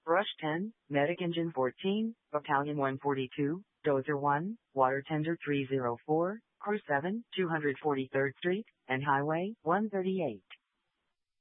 Rush 10, Medic Engine 14, Battalion 142, Dozer 1, Water Tender 304, Crew 7, 243rd Street, and Highway 138.